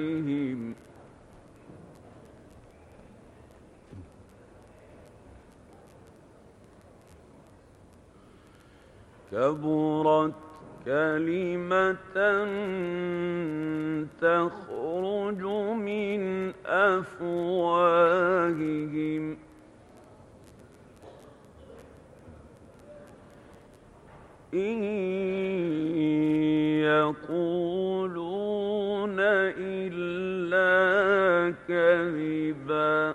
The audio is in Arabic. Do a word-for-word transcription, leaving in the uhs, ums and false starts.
عليهم كبرت كلمة تخرج من أفواههم إن يقولون إلا كذبا